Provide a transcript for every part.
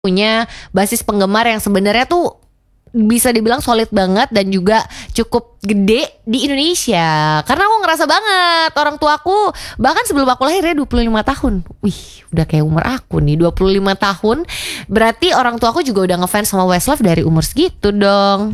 punya basis penggemar yang sebenarnya tuh bisa dibilang solid banget dan juga cukup gede di Indonesia. Karena aku ngerasa banget orang tuaku bahkan sebelum aku lahir ya 25 tahun. Wih, udah kayak umur aku nih 25 tahun. Berarti orang tuaku juga udah ngefans sama Westlife dari umur segitu dong.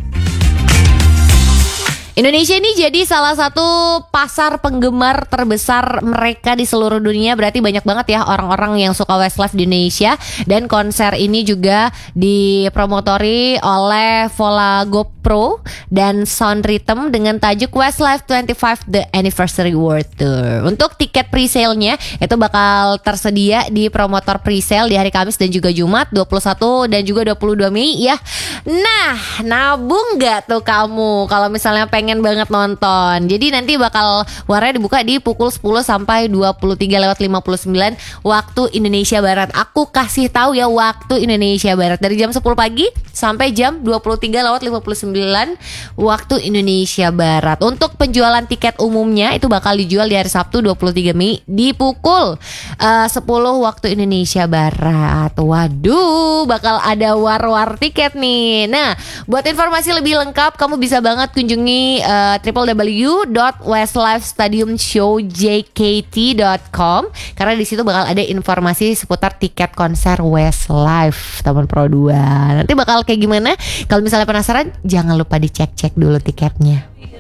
Indonesia ini jadi salah satu pasar penggemar terbesar mereka di seluruh dunia. Berarti banyak banget ya orang-orang yang suka Westlife di Indonesia. Dan konser ini juga dipromotori oleh Vola GoPro dan Sound Rhythm dengan tajuk Westlife 25 The Anniversary World Tour. Untuk tiket pre-sale-nya itu bakal tersedia di promotor pre-sale di hari Kamis dan juga Jumat 21 dan juga 22 Mei ya. Nah, nabung gak tuh kamu kalau misalnya pengen banget nonton? Jadi nanti bakal warnanya dibuka di pukul 10 sampai 23:59 waktu Indonesia Barat. Aku kasih tahu ya waktu Indonesia Barat dari jam 10 pagi sampai jam 23:59 waktu Indonesia Barat. Untuk penjualan tiket umumnya itu bakal dijual di hari Sabtu 23 Mei di pukul 10 waktu Indonesia Barat. Waduh, bakal ada war-war tiket nih. Nah, buat informasi lebih lengkap kamu bisa banget kunjungi www.westlife.stadiumshowjkt.com karena di situ bakal ada informasi seputar tiket konser Westlife Taman Pro 2. Nanti bakal kayak gimana? Kalau misalnya penasaran, jangan lupa dicek-cek dulu tiketnya.